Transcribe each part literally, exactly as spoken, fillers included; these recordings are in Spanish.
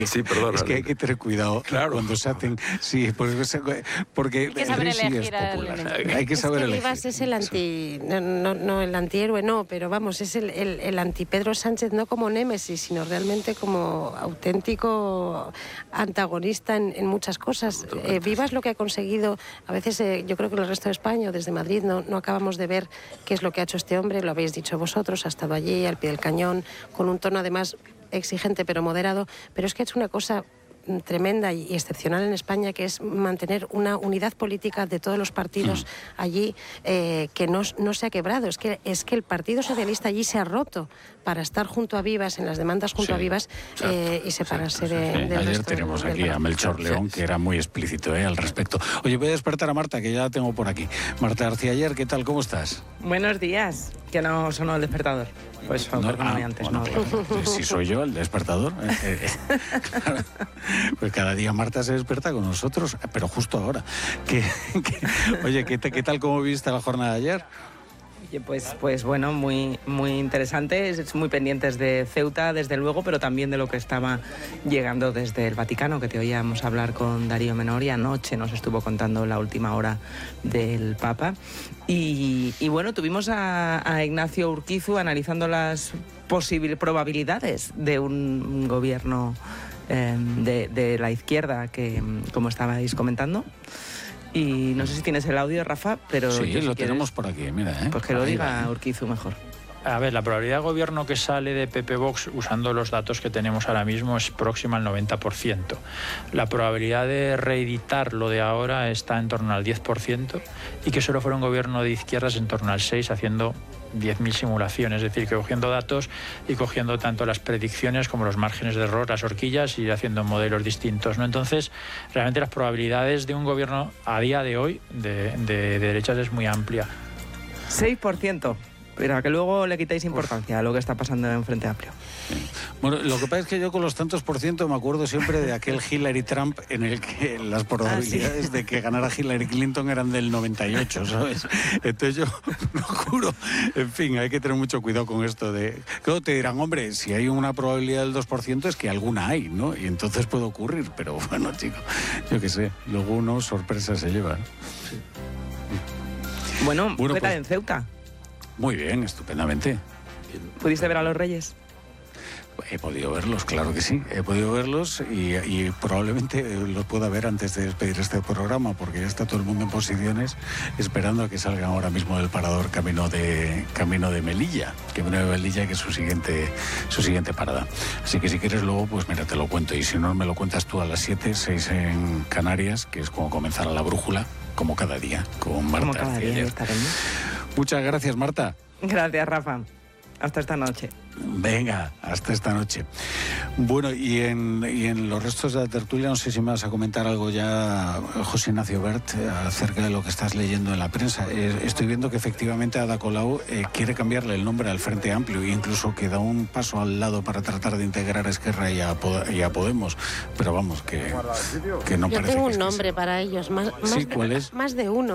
Sí, perdón. Es que hay que tener cuidado claro. cuando se hacen... Sí, pues, porque hay que saber el rey sí es elegir popular. el... Hay que saber es que elegir. Vivas es el anti... No, no, no, el antihéroe, no, pero vamos, es el, el, el anti-Pedro Sánchez, no como némesis, sino realmente como auténtico antagonista en, en muchas cosas. Eh, Vivas lo que ha conseguido, a veces eh, yo creo que en el resto de España o desde Madrid no, no acabamos de ver qué es lo que ha hecho este hombre, lo habéis dicho vosotros, ha estado allí al pie del cañón, con un tono además exigente pero moderado, pero es que ha hecho una cosa tremenda y excepcional en España, que es mantener una unidad política de todos los partidos mm. allí, eh, que no, no se ha quebrado. Es que, es que el Partido Socialista allí se ha roto para estar junto a Vivas, en las demandas junto sí, a Vivas, eh, y separarse sí, de, sí. del Ayer resto tenemos del, aquí del a Melchor León, que era muy explícito eh, al respecto. Oye, voy a despertar a Marta, que ya la tengo por aquí. Marta García Ayer, ¿qué tal? ¿Cómo estás? Buenos días. Que no sonó el despertador. Pues no, perdóname ah, antes, bueno, no. Pues, si soy yo el despertador. Eh, eh, claro. Pues cada día Marta se despierta con nosotros, pero justo ahora. ¿Qué, qué, oye, ¿qué, ¿qué tal cómo viste la jornada de ayer? Pues, pues bueno, muy, muy interesante, muy pendientes de Ceuta, desde luego, pero también de lo que estaba llegando desde el Vaticano, que te oíamos hablar con Darío Menor, y anoche nos estuvo contando la última hora del Papa. Y, y bueno, tuvimos a, a Ignacio Urquizu analizando las posibles probabilidades de un, un gobierno eh, de, de la izquierda, que como estabais comentando. Y no sé si tienes el audio, Rafa, pero... Sí, si lo quieres, tenemos por aquí, mira, ¿eh? Pues que lo diga Urquizu mejor. A ver, la probabilidad de gobierno que sale de P P Vox, usando los datos que tenemos ahora mismo, es próxima al noventa por ciento. La probabilidad de reeditar lo de ahora está en torno al diez por ciento y que solo fuera un gobierno de izquierdas en torno al seis por ciento, haciendo diez mil simulaciones, es decir, que cogiendo datos y cogiendo tanto las predicciones como los márgenes de error, las horquillas, y haciendo modelos distintos, ¿no? Entonces, realmente las probabilidades de un gobierno a día de hoy de, de, de derechas es muy amplia. seis por ciento. Pero a que luego le quitáis importancia Uf. a lo que está pasando en Frente Amplio. Bueno, lo que pasa es que yo con los tantos por ciento me acuerdo siempre de aquel Hillary Trump en el que las probabilidades ah, ¿sí? de que ganara Hillary Clinton eran del noventa y ocho, ¿sabes? Entonces yo lo juro, en fin, hay que tener mucho cuidado con esto de... Claro, te dirán, hombre, si hay una probabilidad del dos por ciento es que alguna hay, ¿no? Y entonces puede ocurrir, pero bueno, chico, yo qué sé, luego uno sorpresa se lleva. Sí. Bueno, bueno, ¿qué tal pues, en Ceuta? Muy bien, estupendamente. ¿Pudiste ver a los Reyes? He podido verlos, claro que sí. He podido verlos y, y probablemente los pueda ver antes de despedir este programa, porque ya está todo el mundo en posiciones esperando a que salgan ahora mismo del parador camino de camino de Melilla, camino de Melilla, que es su siguiente su siguiente parada. Así que si quieres luego, pues mira, te lo cuento. Y si no, me lo cuentas tú a las siete, seis en Canarias, que es como comenzar a la brújula, como cada día, con Marta. Como cada día estaremos. Muchas gracias, Marta. Gracias, Rafa. Hasta esta noche. Venga, hasta esta noche. Bueno, y en, y en los restos de la tertulia, no sé si me vas a comentar algo ya, José Ignacio Bert, acerca de lo que estás leyendo en la prensa. Eh, estoy viendo que efectivamente Ada Colau eh, quiere cambiarle el nombre al Frente Amplio e incluso que da un paso al lado para tratar de integrar a Esquerra y a, y a Podemos. Pero vamos, que, que no Yo parece tengo que un nombre que para ellos, más, más, ¿Sí? ¿Cuál es? Más de uno.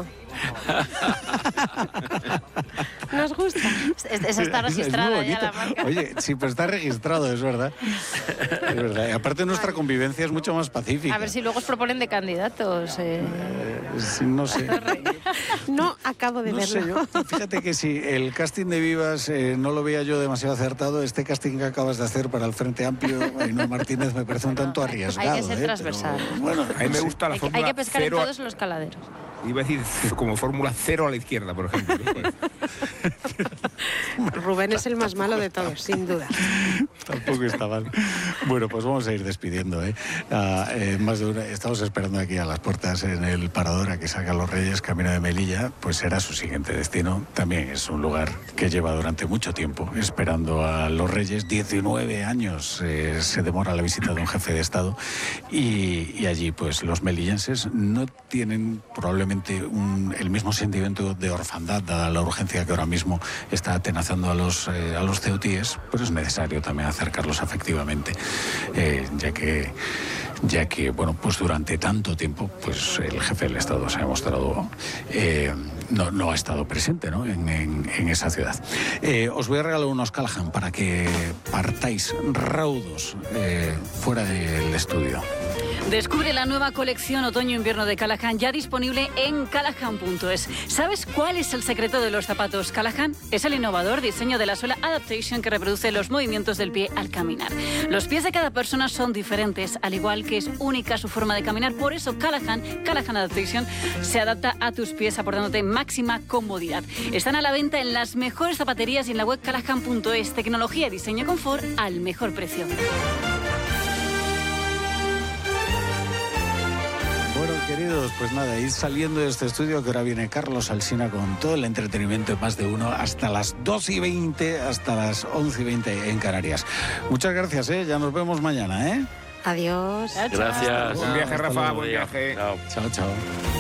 ¿Nos gusta? Esa está registrada ya la marca. Oye, sí, pero está registrado, es verdad. Es verdad. Y aparte nuestra convivencia es mucho más pacífica. A ver si luego os proponen de candidatos. Eh. Eh, sí, no sé. No acabo de no verlo. Sé yo. Fíjate que si el casting de Vivas eh, no lo veía yo demasiado acertado, este casting que acabas de hacer para el Frente Amplio, Ainhoa Martínez, me parece un tanto arriesgado. Hay que ser eh, transversal. Pero, bueno, a mí me gusta la hay, fórmula hay que pescar cero en todos los caladeros. Iba a decir como fórmula cero a la izquierda, por ejemplo. Rubén es el más malo de todos, sin duda. Tampoco está mal. Bueno, pues vamos a ir despidiendo, ¿eh? Ah, eh, más de una, estamos esperando aquí a las puertas en el parador a que salgan los Reyes, camino de Melilla, pues será su siguiente destino. También es un lugar que lleva durante mucho tiempo esperando a los Reyes. diecinueve años eh, se demora la visita de un jefe de Estado y, y allí pues los melillenses no tienen probablemente un, el mismo sentimiento de orfandad, dada la urgencia que ahora mismo está atenazando a los, eh, a los ceutíes, pero es necesario también acercarlos afectivamente, eh, ya que ya que bueno, pues durante tanto tiempo pues el jefe del Estado se ha mostrado eh, no, no ha estado presente, ¿no? en, en, en esa ciudad. Eh, os voy a regalar unos Callahan para que partáis raudos eh, fuera del estudio. Descubre la nueva colección otoño-invierno de Callahan, ya disponible en callahan punto es. ¿Sabes cuál es el secreto de los zapatos Callahan? Es el innovador diseño de la suela Adaptation que reproduce los movimientos del pie al caminar. Los pies de cada persona son diferentes, al igual que es única su forma de caminar. Por eso Callahan, Callahan Adaptation, se adapta a tus pies aportándote máxima comodidad. Están a la venta en las mejores zapaterías y en la web callahan punto es. Tecnología, diseño y confort al mejor precio. Bueno, queridos, pues nada, ir saliendo de este estudio, que ahora viene Carlos Alsina con todo el entretenimiento de Más de Uno hasta las doce y veinte, hasta las once y veinte en Canarias. Muchas gracias, ¿eh? Ya nos vemos mañana, ¿eh? Adiós. Gracias. Buen viaje, Rafa, buen viaje. Chao. Chao, chao.